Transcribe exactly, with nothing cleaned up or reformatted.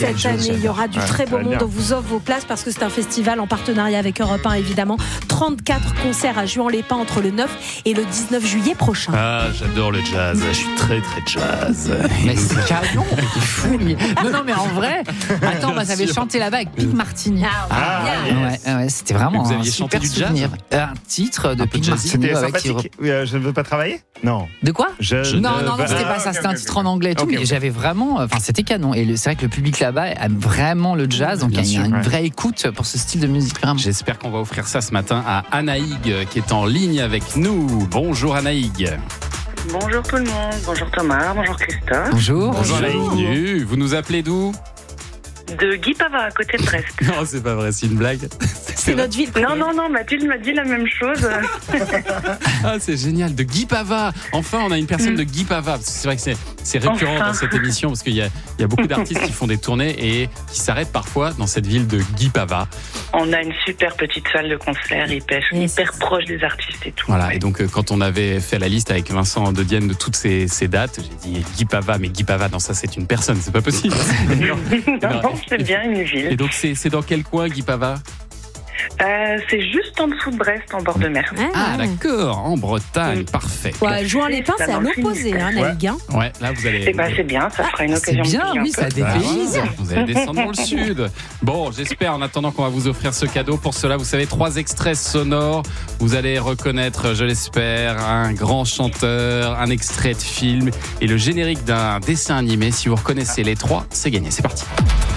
Cette année, il y aura du Ouais, très beau ça va monde. bien. On vous offre vos places parce que c'est un festival en partenariat avec Europe un, évidemment. trente-quatre concerts à Juan-les-Pins entre le neuf et le dix-neuf juillet prochain. Ah, j'adore le jazz. Je suis très très jazz. Mais c'est canon, il est fou lui. Non, non, mais en vrai, attends, moi j'avais chanté là-bas avec Pink Martini. Ah, Ah, bien. Ouais, ouais, c'était vraiment Et vous un aviez chanté super du jazz souvenir. Un titre de Un peu Pink jazzy. Martini. C'était ouais, qui sympathique. Oui, euh, je ne veux pas travailler. Non. De quoi Je, Je- Non, ne non, non, veux- c'était Ah, pas ça, ok, c'était un ok, titre ok. en anglais et tout, Ok, mais ok. j'avais vraiment, enfin c'était canon. Et le- c'est vrai que le public là-bas aime vraiment le jazz, donc Bien il y a sûr, une ouais. vraie écoute pour ce style de musique, vraiment. J'espère qu'on va offrir ça ce matin à Anaïg qui est en ligne avec nous. Bonjour Anaïg. Bonjour tout le monde, bonjour Thomas, bonjour Christophe. Bonjour. Bonjour, Anaïg. Bienvenue. Vous nous appelez d'où? De Guy Pava, à côté de Brest. Non, c'est pas vrai, c'est une blague. C'est notre ville. Non, non, non, Mathilde m'a dit la même chose. Ah, c'est génial. De Guy Pava. Enfin, on a une personne de Guy Pava. Parce que c'est vrai que c'est, c'est récurrent Enfin. dans cette émission parce qu'il y a, il y a beaucoup d'artistes qui font des tournées et qui s'arrêtent parfois dans cette ville de Guy Pava. On a une super petite salle de concert, hyper, Oui, hyper c'est- proche des artistes et tout. Voilà. Et donc, euh, quand on avait fait la liste avec Vincent de Dienne de toutes ces, ces dates, j'ai dit Guy Pava, mais Guy Pava, non, ça c'est une personne, c'est pas possible. non, non, c'est bien une Et ville. donc, c'est, c'est dans quel coin, Guy Pava? Euh, c'est juste en dessous de Brest, en bord de mer. Ah, ouais. d'accord, en Bretagne, Oui. parfait. Ouais, Juan-les-Pins, Ça c'est à dans le l'opposé, Finistère. hein, Naïg, hein. Ouais, là, vous allez. Eh ben, c'est bien, ça fera une C'est occasion de bien, plier un oui, peu. ça dépayse. Ah, vous allez descendre dans le sud. Bon, j'espère en attendant qu'on va vous offrir ce cadeau. Pour cela, vous savez, trois extraits sonores. Vous allez reconnaître, je l'espère, un grand chanteur, un extrait de film et le générique d'un dessin animé. Si vous reconnaissez les trois, c'est gagné. C'est parti.